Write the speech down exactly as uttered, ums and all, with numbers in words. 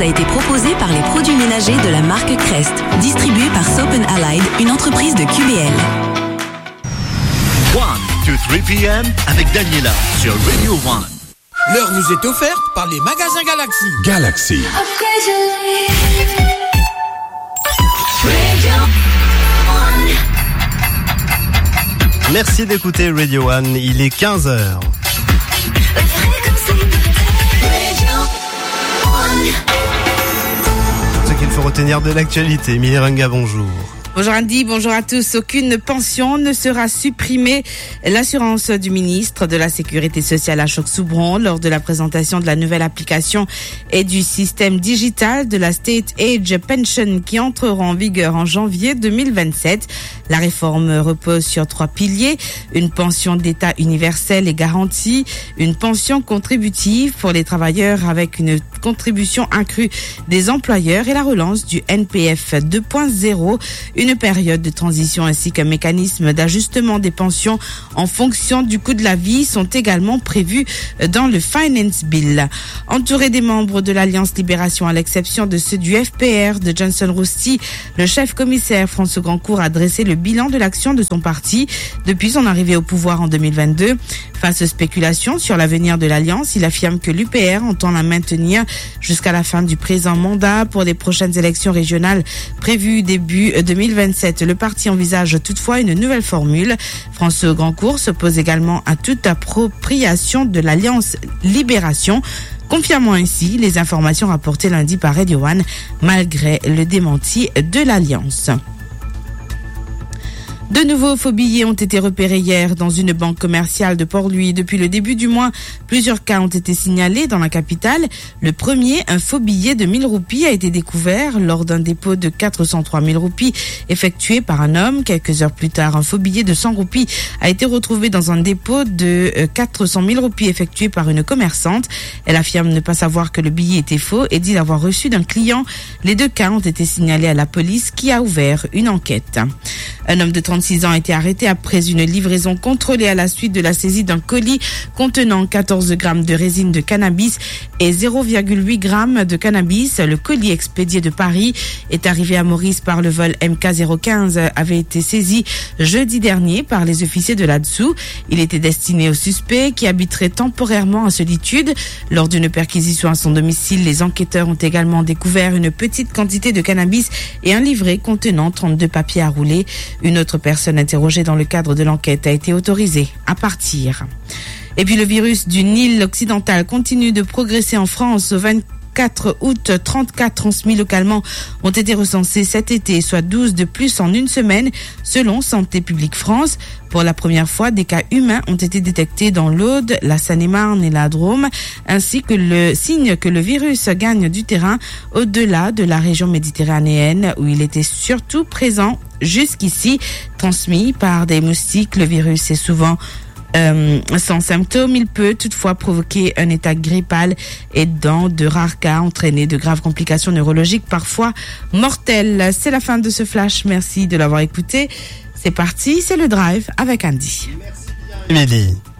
a été proposé par les produits ménagers de la marque Crest, distribué par Soap and Allied, une entreprise de Q B L. one to three p.m. avec Daniela sur Radio One. L'heure nous est offerte par les magasins Galaxy. Galaxy. Merci d'écouter Radio One, il est quinze heures. Ce qu'il faut retenir de l'actualité, Miliranga, bonjour. Bonjour Andy, bonjour à tous. Aucune pension ne sera supprimée. L'assurance du ministre de la Sécurité sociale Ashok Soubron lors de la présentation de la nouvelle application et du système digital de la State Age Pension qui entrera en vigueur en janvier deux mille vingt-sept. La réforme repose sur trois piliers: une pension d'État universelle et garantie, une pension contributive pour les travailleurs avec une contribution accrue des employeurs et la relance du N P F deux point zéro. Une période de transition ainsi qu'un mécanisme d'ajustement des pensions en fonction du coût de la vie sont également prévus dans le Finance Bill. Entouré des membres de l'Alliance Libération, à l'exception de ceux du F P R de Johnson Rousty, le chef commissaire François Grandcourt a dressé le bilan de l'action de son parti depuis son arrivée au pouvoir en deux mille vingt-deux. Face aux spéculations sur l'avenir de l'Alliance, il affirme que l'U P R entend la maintenir jusqu'à la fin du présent mandat pour les prochaines élections régionales prévues début deux mille vingt-sept. Le parti envisage toutefois une nouvelle formule. François Grandcourt s'oppose également à toute appropriation de l'Alliance Libération, confirmant ainsi les informations rapportées lundi par Radio One malgré le démenti de l'Alliance. De nouveaux faux billets ont été repérés hier dans une banque commerciale de Port-Louis. Depuis le début du mois, plusieurs cas ont été signalés dans la capitale. Le premier, un faux billet de mille roupies, a été découvert lors d'un dépôt de quatre cent trois mille roupies effectué par un homme. Quelques heures plus tard, un faux billet de cent roupies a été retrouvé dans un dépôt de quatre cent mille roupies effectué par une commerçante. Elle affirme ne pas savoir que le billet était faux et dit l'avoir reçu d'un client. Les deux cas ont été signalés à la police qui a ouvert une enquête. Un homme de trente-six ans a été arrêté après une livraison contrôlée à la suite de la saisie d'un colis contenant quatorze grammes de résine de cannabis et zéro virgule huit grammes de cannabis. Le colis expédié de Paris est arrivé à Maurice par le vol M K zéro quinze, avait été saisi jeudi dernier par les officiers de l'A D S U. Il était destiné au suspect qui habiterait temporairement en solitude. Lors d'une perquisition à son domicile, les enquêteurs ont également découvert une petite quantité de cannabis et un livret contenant trente-deux papiers à rouler. Une autre personne interrogée dans le cadre de l'enquête a été autorisée à partir. Et puis le virus du Nil occidental continue de progresser en France. Au vingt-quatre août, trente-quatre transmis localement ont été recensés cet été, soit douze de plus en une semaine, selon Santé publique France. Pour la première fois, des cas humains ont été détectés dans l'Aude, la Seine-et-Marne et la Drôme, ainsi que le signe que le virus gagne du terrain au-delà de la région méditerranéenne où il était surtout présent jusqu'ici. Transmis par des moustiques, le virus est souvent Euh, sans symptômes. Il peut toutefois provoquer un état grippal et dans de rares cas entraîner de graves complications neurologiques, parfois mortelles. C'est la fin de ce flash. Merci de l'avoir écouté. C'est parti, c'est le drive avec Andy. Merci bien, Émilie.